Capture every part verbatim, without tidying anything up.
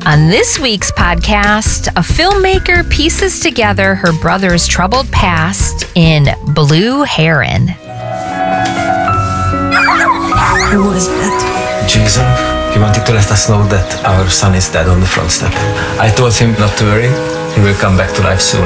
On this week's podcast, a filmmaker pieces together her brother's troubled past in Blue Heron. Who was that? Jason, he wanted to let us know that our son is dead on the front step. I told him not to worry. He will come back to life soon.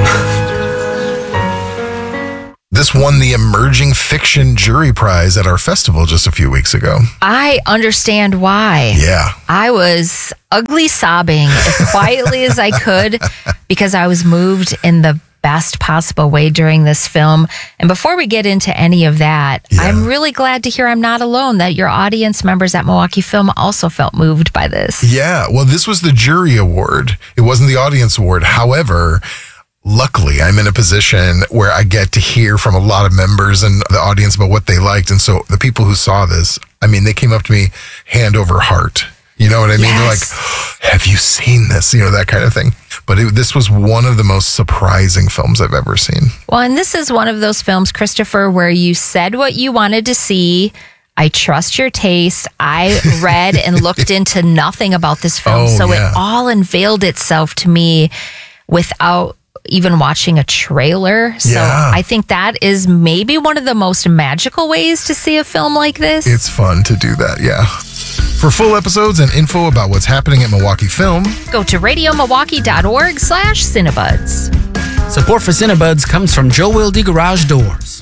This won the Emerging Fiction Jury Prize at our festival just a few weeks ago. I understand why. Yeah. I was ugly sobbing as quietly as I could because I was moved in the best possible way during this film. And before we get into any of that, Yeah. I'm really glad to hear I'm not alone, that your audience members at Milwaukee Film also felt moved by this. Yeah. Well, this was the jury award. It wasn't the audience award. However, luckily, I'm in a position where I get to hear from a lot of members and the audience about what they liked. And so the people who saw this, I mean, they came up to me hand over heart. You know what I mean? Yes. They're like, have you seen this? You know, that kind of thing. But it, this was one of the most surprising films I've ever seen. Well, and this is one of those films, Christopher, where you said what you wanted to see. I trust your taste. I read and looked into nothing about this film. Oh, so yeah. it all unveiled itself to me without even watching a trailer. So Yeah. I think that is maybe one of the most magical ways to see a film like this. It's fun to do that, yeah. For full episodes and info about what's happening at Milwaukee Film, Go to radiomilwaukee.org slash Cinebuds. Support for Cinebuds comes from Joe Wilde Garage Doors.